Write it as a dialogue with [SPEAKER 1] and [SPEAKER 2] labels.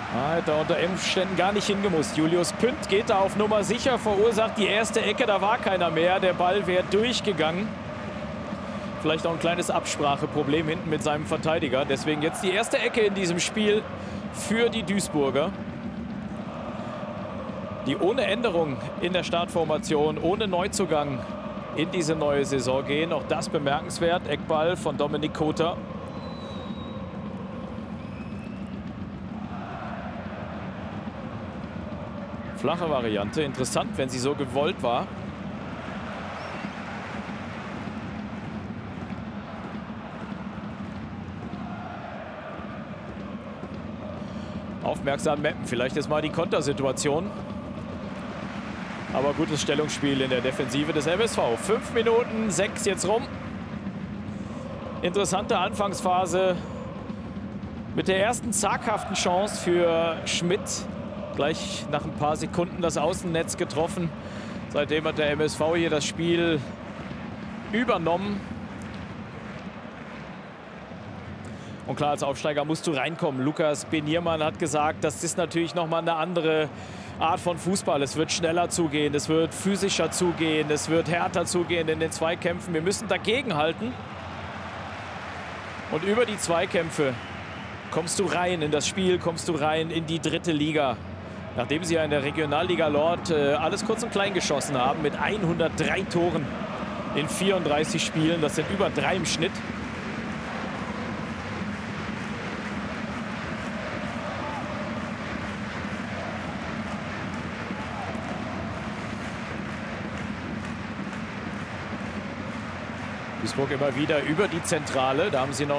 [SPEAKER 1] Hätte er unter Umständen gar nicht hingemusst. Julius Pünd geht da auf Nummer sicher, verursacht die erste Ecke, da war keiner mehr. Der Ball wäre durchgegangen. Vielleicht auch ein kleines Abspracheproblem hinten mit seinem Verteidiger. Deswegen jetzt die erste Ecke in diesem Spiel für die Duisburger, die ohne Änderung in der Startformation, ohne Neuzugang in diese neue Saison gehen. Auch das bemerkenswert. Eckball von Dominik Kota. Flache Variante. Interessant, wenn sie so gewollt war. Aufmerksam mappen. Vielleicht ist mal die Kontersituation. Aber gutes Stellungsspiel in der Defensive des MSV. 5 Minuten 6 jetzt rum. Interessante Anfangsphase mit der ersten zaghaften Chance für Schmidt. Gleich nach ein paar Sekunden das Außennetz getroffen. Seitdem hat der MSV hier das Spiel übernommen. Und klar, als Aufsteiger musst du reinkommen. Lukas Beniermann hat gesagt, das ist natürlich nochmal eine andere Art von Fußball. Es wird schneller zugehen, es wird physischer zugehen, es wird härter zugehen in den Zweikämpfen. Wir müssen dagegenhalten. Und über die Zweikämpfe kommst du rein in das Spiel, kommst du rein in die dritte Liga. Nachdem sie ja in der Regionalliga Nord alles kurz und klein geschossen haben mit 103 Toren in 34 Spielen. Das sind über 3 im Schnitt. Duisburg immer wieder über die Zentrale. Da haben sie noch